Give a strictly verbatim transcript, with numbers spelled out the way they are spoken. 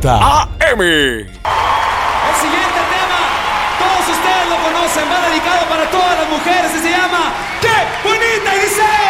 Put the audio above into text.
J A M. El siguiente tema, todos ustedes lo conocen, va dedicado para todas las mujeres y se llama ¡Qué bonita! Y dice...